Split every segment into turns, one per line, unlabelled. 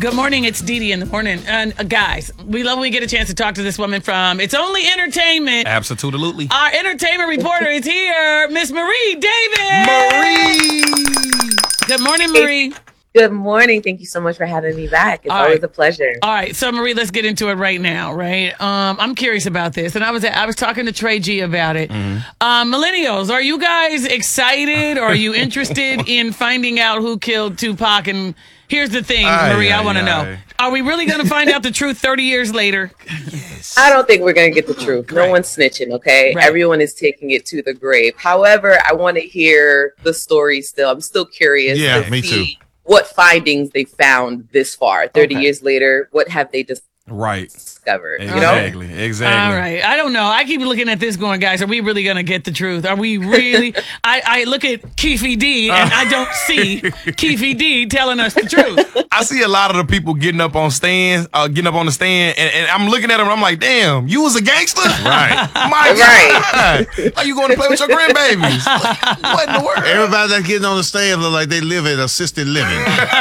Good morning. It's Dee Dee in the morning. And guys, we love when we get a chance to talk to this woman from It's Only Entertainment.
Absolutely.
Our entertainment reporter is here, Miss Marie Davis.
Marie.
Good morning, Marie.
Good morning. Thank you so much for having me back. It's always a pleasure.
All right, so Marie, let's get into it right now, right? I'm curious about this, and I was talking to Trey G about it. Millennials, are you guys excited, or are you interested in finding out who killed Tupac? And here's the thing, Marie, I want to know: are we really going to find out the truth 30 years later?
Yes.
I don't think we're going to get the truth. No one's snitching, okay?
Right.
Everyone is taking it to the grave. However, I want to hear the story still. I'm still curious to
me
see
too.
what findings they found this far. 30 years later, what have they discovered?
Exactly.
You know?
Exactly.
All right. I don't know. I keep looking at this going, guys, are we really going to get the truth? Are we really? I look at Keefe D and I don't see Keefe D telling us the truth.
I see a lot of the people getting up on the stand, and I'm looking at them and I'm like, damn, you was a gangster?
Right.
My God. Are you going to play with your grandbabies? What in the world?
Everybody that's getting on the stand look like they live in assisted living.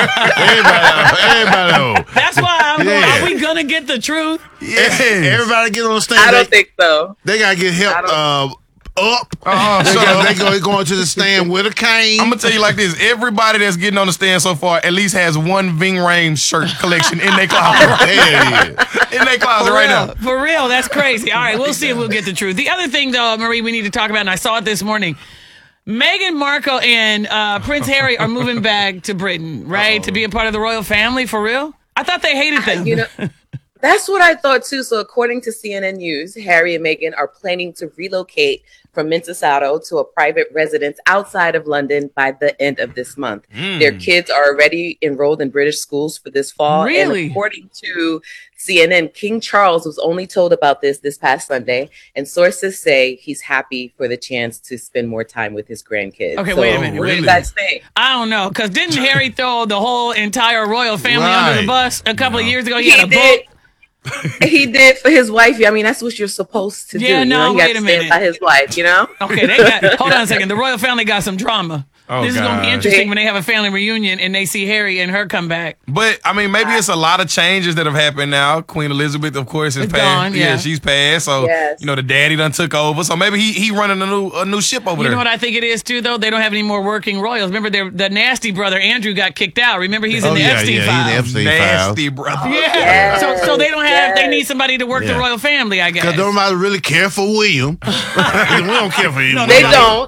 everybody know.
That's why I'm going,
Yeah.
are we going to get the truth?
Yes.
Everybody get on the stand.
I don't think so.
they gotta get help up. They going to the stand with a cane.
I'm gonna tell you like this: everybody that's getting on the stand so far at least has one Ving Rhames shirt collection in their closet. In their closet right now.
For real, that's crazy. All right, we'll see if we'll get the truth. The other thing, though, Marie, we need to talk about, and I saw it this morning. Meghan Markle and Prince Harry are moving back to Britain, right, to be a part of the royal family. For real? I thought they hated them.
You know, that's what I thought too. So according to CNN News, Harry and Meghan are planning to relocate from Monticello to a private residence outside of London by the end of this month. Their kids are already enrolled in British schools for this fall.
Really?
And according to CNN, King Charles was only told about this past Sunday, and sources say he's happy for the chance to spend more time with his grandkids.
Okay,
So,
wait a minute.
What do
Wait a
you guys think?
I don't know, because didn't Harry throw the whole entire royal family under the
Right.
bus a couple of years ago? He
He
had a
did.
boat.
He did for his wife. I mean, that's what you're supposed to do.
Yeah,
You
no,
know? You
wait
got
a
to stand
minute.
by his wife, you know?
Okay, they got. Hold on a second. The royal family got some drama.
Oh,
This is going to be
God.
interesting when they have a family reunion and they see Harry and her come back.
But I mean, maybe it's a lot of changes that have happened now. Queen Elizabeth, of course, is
It's
passed.
gone, yeah.
She's passed. So
Yes.
you know, the daddy done took over. So maybe he running a new ship over
You
there.
know what I think it is too, though? They don't have any more working royals. Remember, the nasty brother Andrew got kicked out. Remember, he's in the Epstein
he's
files.
in the Epstein files.
Nasty brother.
Yeah.
Yes,
So they don't have. They
yes.
need somebody to work the
Yeah.
royal family, I guess.
Because nobody really care for William. We don't care for him.
They don't.